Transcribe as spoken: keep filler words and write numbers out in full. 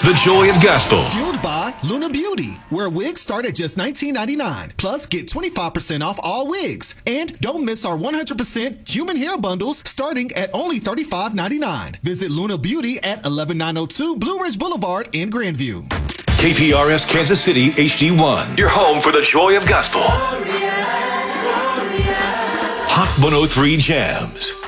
The Joy of Gospel. Fueled by Luna Beauty, where wigs start at just nineteen ninety-nine. Plus, get twenty-five percent off all wigs. And don't miss our one hundred percent human hair bundles starting at only thirty-five ninety-nine. Visit Luna Beauty at eleven nine oh two Blue Ridge Boulevard in Grandview. K P R S Kansas City H D one. Your home for the Joy of Gospel. Hot one oh three Jams.